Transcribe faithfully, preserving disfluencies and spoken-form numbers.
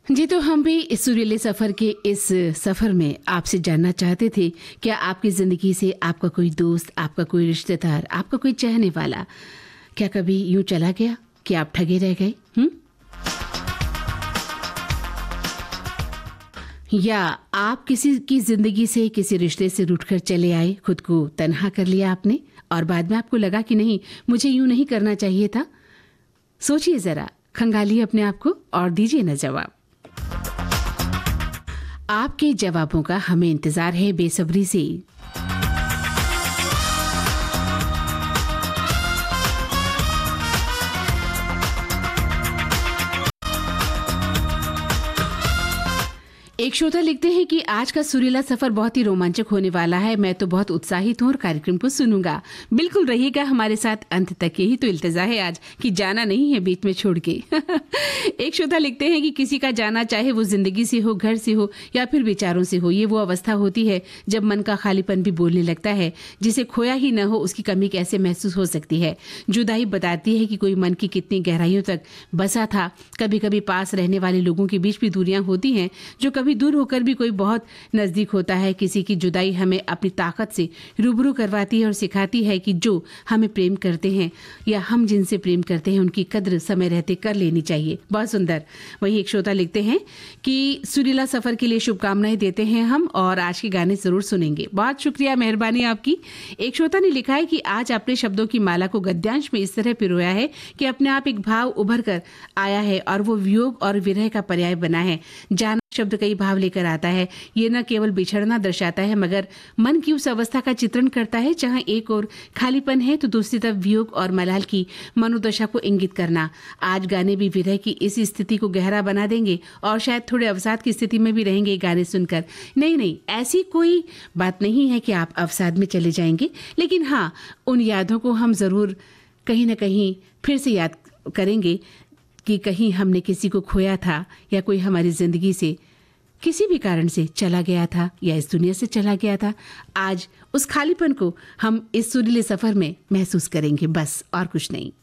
जी, तो हम भी इस सुरीले सफ़र के इस सफ़र में आपसे जानना चाहते थे, क्या आपकी ज़िंदगी से आपका कोई दोस्त, आपका कोई रिश्तेदार, आपका कोई चाहने वाला क्या कभी यूं चला गया कि आप ठगे रह गए? हुँ? या आप किसी की ज़िंदगी से, किसी रिश्ते से रूठकर चले आए, खुद को तन्हा कर लिया आपने और बाद में आपको लगा कि नहीं, मुझे यूं नहीं करना चाहिए था? सोचिए ज़रा, खंगालिए अपने आप को और दीजिए ना जवाब। आपके जवाबों का हमें इंतजार है बेसब्री से। एक श्रोता लिखते हैं कि आज का सुरीला सफर बहुत ही रोमांचक होने वाला है। मैं तो बहुत उत्साहित हूँ और कार्यक्रम को सुनूंगा। बिल्कुल रहिएगा हमारे साथ अंत तक, यही तो इल्तिजा है आज कि जाना नहीं है बीच में छोड़ के। एक श्रोता लिखते हैं कि किसी का जाना, चाहे वो जिंदगी से हो, घर से हो या फिर विचारों से हो, ये वो अवस्था होती है जब मन का खालीपन भी बोलने लगता है। जिसे खोया ही न हो उसकी कमी कैसे महसूस हो सकती है। जुदाई बताती है कि कोई मन की कितनी गहराइयों तक बसा था। कभी कभी पास रहने वाले लोगों के बीच भी दूरियां होती हैं, जो कभी दूर होकर भी कोई बहुत नजदीक होता है। किसी की जुदाई हमें अपनी ताकत से रूबरू करवाती है और सिखाती है कि जो हमें प्रेम करते हैं या हम जिनसे प्रेम करते हैं उनकी कद्र समय रहते कर लेनी चाहिए। बहुत सुंदर। वही एक श्रोता लिखते हैं कि सुरीला सफर के लिए शुभकामनाएं देते हैं हम और आज के गाने जरूर सुनेंगे। बहुत शुक्रिया, मेहरबानी आपकी। एक श्रोता ने लिखा है कि आज अपने शब्दों की माला को गद्यांश में इस तरह पिरोया है कि अपने आप एक भाव उभर कर आया है और वो वियोग और विरह का पर्याय बना है। जाना शब्द कई भाव लेकर आता है। ये न केवल बिछड़ना दर्शाता है मगर मन की उस अवस्था का चित्रण करता है जहां एक ओर खालीपन है तो दूसरी तरफ वियोग और मलाल की मनोदशा को इंगित करना। आज गाने भी विरह की इस स्थिति को गहरा बना देंगे और शायद थोड़े अवसाद की स्थिति में भी रहेंगे गाने सुनकर। नहीं नहीं, ऐसी कोई बात नहीं है कि आप अवसाद में चले जाएंगे, लेकिन हाँ, उन यादों को हम जरूर कहीं ना कहीं फिर से याद करेंगे कि कहीं हमने किसी को खोया था या कोई हमारी जिंदगी से किसी भी कारण से चला गया था या इस दुनिया से चला गया था। आज उस खालीपन को हम इस सुरीले सफर में महसूस करेंगे, बस और कुछ नहीं।